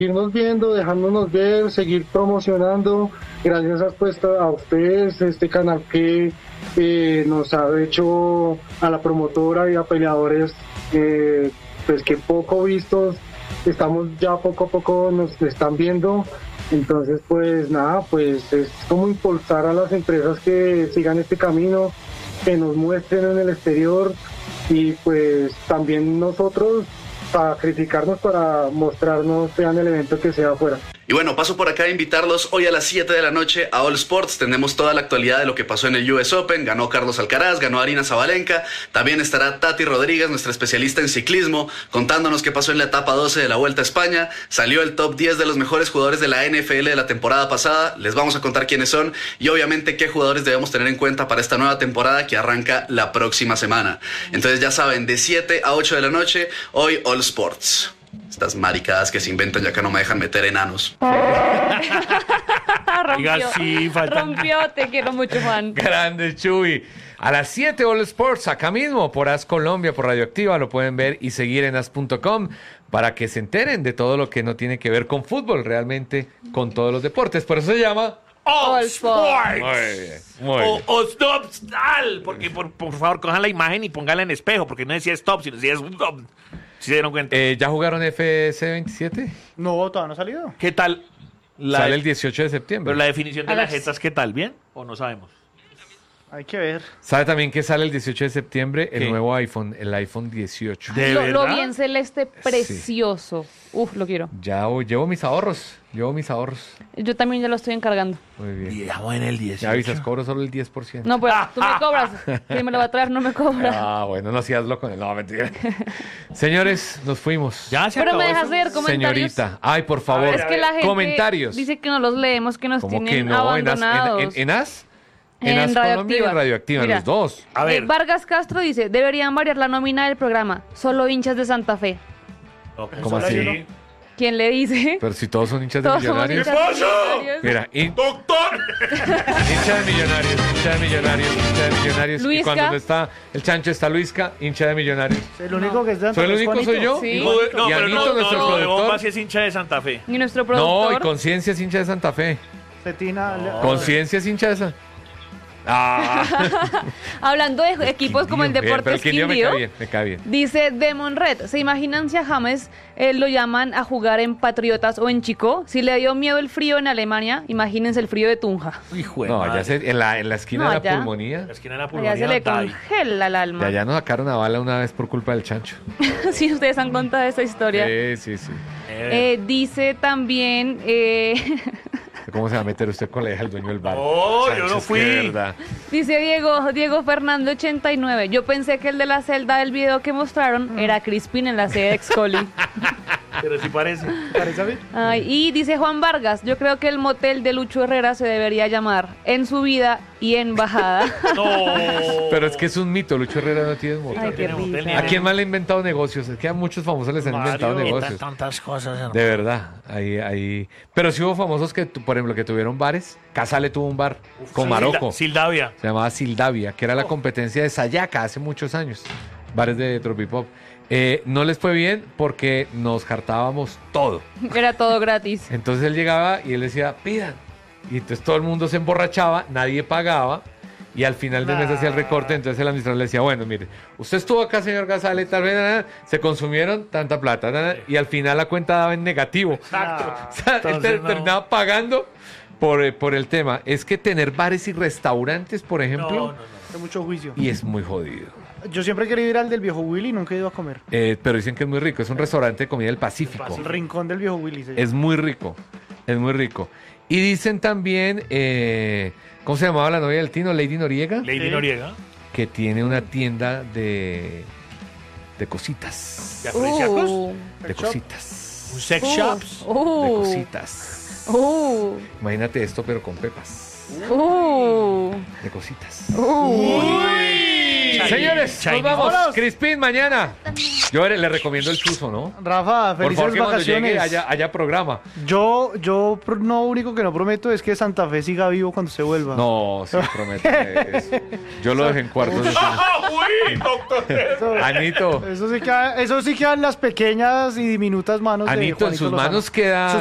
irnos viendo, dejándonos ver, seguir promocionando, gracias a ustedes, este canal que nos ha hecho a la promotora y a peleadores, pues que poco vistos, estamos ya poco a poco nos están viendo, entonces pues nada, pues es como impulsar a las empresas que sigan este camino, que nos muestren en el exterior y pues también nosotros para criticarnos, para mostrarnos, sea en el evento que sea afuera. Y bueno, paso por acá a invitarlos hoy a las 7 de la noche a All Sports. Tenemos toda la actualidad de lo que pasó en el US Open. Ganó Carlos Alcaraz, ganó Aryna Sabalenka. También estará Tati Rodríguez, nuestra especialista en ciclismo, contándonos qué pasó en la etapa 12 de la Vuelta a España. Salió el top 10 de los mejores jugadores de la NFL de la temporada pasada. Les vamos a contar quiénes son y obviamente qué jugadores debemos tener en cuenta para esta nueva temporada que arranca la próxima semana. Entonces ya saben, de 7 a 8 de la noche, hoy All Sports. Estas maricadas que se inventan ya que no me dejan meter enanos. Rompió, te quiero mucho, Juan. Grande, Chuy. A las 7 All Sports, acá mismo, por AS Colombia, por Radioactiva, lo pueden ver y seguir en as.com para que se enteren de todo lo que no tiene que ver con fútbol, realmente con todos los deportes. Por eso se llama All Sports. Muy bien, muy bien. O stop, tal. Porque por favor, cojan la imagen y pónganla en espejo, porque no decía stop, sino decía stop. ¿Sí se dieron cuenta? ¿Ya jugaron FC 27? No, todavía no ha salido. ¿Qué tal? Sale el 18 de septiembre. Pero la definición de las jetas, ¿qué tal? ¿Bien? ¿O no sabemos? Hay que ver. ¿Sabe también que sale el 18 de septiembre el ¿Qué? nuevo iPhone, el iPhone 18? ¿De Lo verdad? vi en celeste precioso. Uf, lo quiero. Ya llevo mis ahorros. Yo también ya lo estoy encargando. Muy bien. Y ya en el 18. Ya avisas, cobro solo el 10%. No, pues tú me cobras. Si me lo va a traer, no me cobra. Ah, bueno, no seas loco. No, mentira. Señores, nos fuimos. Ya se Pero acabó me dejas eso. leer comentarios. Señorita. Ay, por favor. Es que la gente Comentarios. dice que no los leemos, que nos ¿Cómo que tienen no? abandonados. ¿En AS? En AS Colombia y Radioactiva. en Radioactiva, Mira. los dos. A ver. Vargas Castro dice, deberían variar la nómina del programa. Solo hinchas de Santa Fe. ¿Cómo así? ¿Quién le dice? Pero si todos son hinchas de Todos somos millonarios. hinchas de Millonarios. Mira, ¡Doctor! hincha de millonarios. Y Luisca. cuando no está el chancho, está Luisca, hincha de millonarios. El único que es de Santa ¿Soy el Fe es único soy Juanito. yo? Sí. No, Y pero Anito, no, nuestro de productor. Bomba sí es hincha de Santa Fe. Y nuestro No, productor. y Conciencia es hincha de Santa Fe. Cetina. Conciencia es hincha de esa. Ah. Hablando de equipos como el Bien, pero Deportes el Quindío Quindío, me cae bien. dice Demon Red, ¿se imaginan si a James lo llaman a jugar en Patriotas o en Chico? Si le dio miedo el frío en Alemania, imagínense el frío de Tunja. Hijo de No, madre. ya en la esquina No, de la allá. pulmonía. La esquina de la Allá pulmonía. se le da ahí. congela el De alma. allá nos sacaron a bala una vez por culpa del chancho. Sí, ustedes han contado esta historia. Sí. Dice también... ¿Cómo se va a meter usted con la hija del dueño del bar? No, yo no Sánchez, fui. que de verdad. Dice Diego Fernando 89. Yo pensé que el de la celda del video que mostraron era Crispin en la sede de Excoli. Pero sí parece. ¿Parece a mí? Ay, y dice Juan Vargas, yo creo que el motel de Lucho Herrera se debería llamar En su vida y en bajada. No. Pero es que es un mito, Lucho Herrera no tiene motor. Ay, qué Tiene motel, risa. ¿A quién más le ha inventado negocios? Es que a muchos famosos les han inventado negocios. Tantas cosas. De verdad, ahí. Pero sí hubo famosos que, por ejemplo, que tuvieron bares. Casale tuvo un bar con Marocco. Sildavia. Se llamaba Sildavia, que era la competencia de Sayaca hace muchos años. Bares de Tropipop. No les fue bien porque nos hartábamos todo. Era todo gratis. Entonces él llegaba y él decía, pidan. Y entonces todo el mundo se emborrachaba, nadie pagaba. Y al final del mes hacía el recorte, entonces el administrador le decía, bueno, mire, usted estuvo acá, señor Casale, tal vez, se consumieron tanta plata, y al final la cuenta daba en negativo. Exacto. O sea, él Entonces, no. terminaba pagando por el tema. Es que tener bares y restaurantes, por ejemplo, Hay mucho juicio. y es muy jodido. Yo siempre he querido ir al del viejo Willy y nunca he ido a comer. Pero dicen que es muy rico, es un restaurante de comida del Pacífico. El rincón del viejo Willy. se llama. Es muy rico, es muy rico. Y dicen también, ¿cómo se llamaba la novia del Tino? Lady Noriega, Lady Noriega. que tiene una tienda de cositas. ¿De afrodisíacos? De cositas. ¿Un sex shops? De cositas. Imagínate esto, pero con pepas. De cositas. Señores, nos Chinese. vamos. Vámonos. Crispín, mañana. Yo le recomiendo el chuzo, ¿no? Rafa, Por felices favor, que cuando vacaciones. llegue haya programa. Yo no único que no prometo es que Santa Fe siga vivo cuando se vuelva. No, sí, prometo. Yo lo dejé en cuartos de final. Uy, doctor. Anito, Eso sí queda en las pequeñas y diminutas manos de Anito, en Juanito sus Lozano. manos queda